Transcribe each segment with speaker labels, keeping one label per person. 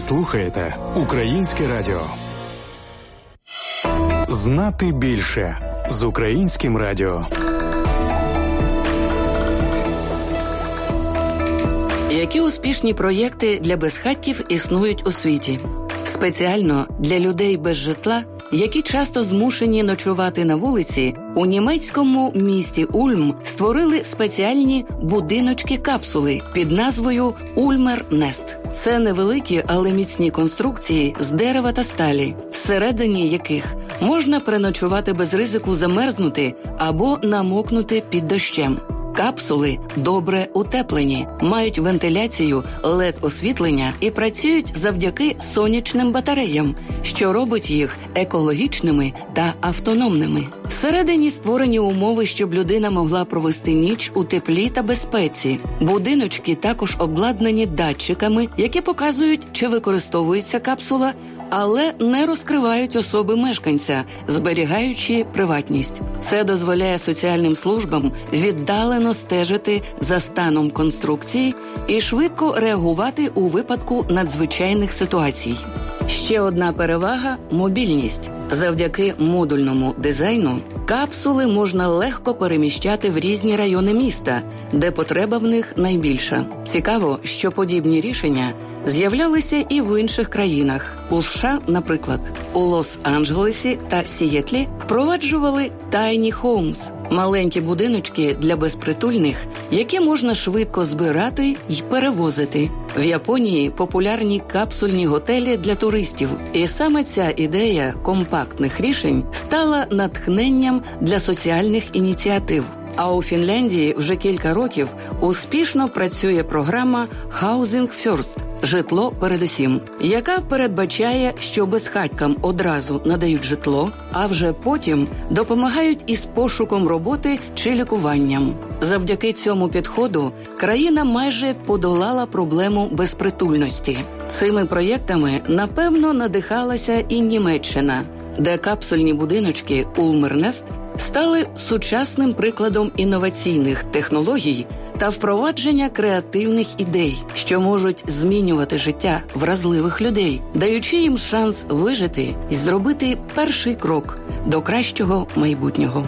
Speaker 1: Ви слухаєте Українське радіо. Знати більше з Українським радіо.
Speaker 2: Які успішні проєкти для безхатьків існують у світі? Спеціально для людей без житла, які часто змушені ночувати на вулиці, у німецькому місті Ульм створили спеціальні будиночки-капсули під назвою «Ульмер Нест». Це невеликі, але міцні конструкції з дерева та сталі, всередині яких можна переночувати без ризику замерзнути або намокнути під дощем. Капсули добре утеплені, мають вентиляцію, LED-освітлення і працюють завдяки сонячним батареям, що робить їх екологічними та автономними. Всередині створені умови, щоб людина могла провести ніч у теплі та безпеці. Будиночки також обладнані датчиками, які показують, чи використовується капсула, але не розкривають особи мешканця, зберігаючи приватність. Це дозволяє соціальним службам віддалено стежити за станом конструкції і швидко реагувати у випадку надзвичайних ситуацій. Ще одна перевага – мобільність. Завдяки модульному дизайну капсули можна легко переміщати в різні райони міста, де потреба в них найбільша. Цікаво, що подібні рішення з'являлися і в інших країнах. У США, наприклад, у Лос-Анджелесі та Сієтлі впроваджували tiny homes – маленькі будиночки для безпритульних, які можна швидко збирати й перевозити. В Японії популярні капсульні готелі для туристів. І саме ця ідея компактних рішень стала натхненням для соціальних ініціатив. А у Фінляндії вже кілька років успішно працює програма «Housing First» – «Житло передусім», яка передбачає, що безхатькам одразу надають житло, а вже потім допомагають із пошуком роботи чи лікуванням. Завдяки цьому підходу країна майже подолала проблему безпритульності. Цими проєктами, напевно, надихалася і Німеччина, де капсульні будиночки «Ульмер Нест» стали сучасним прикладом інноваційних технологій та впровадження креативних ідей, що можуть змінювати життя вразливих людей, даючи їм шанс вижити і зробити перший крок до кращого майбутнього.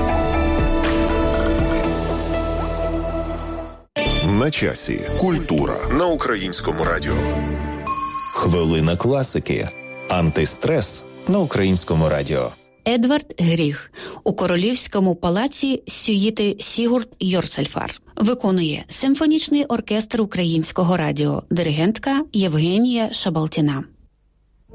Speaker 3: На часі. Культура на Українському радіо.
Speaker 4: Хвилина класики. Антистрес на Українському радіо.
Speaker 5: Едвард Гріх у Королівському палаці сюїти Сігурд Йорсельфар. Виконує симфонічний оркестр Українського радіо, диригентка Євгенія Шабалтіна.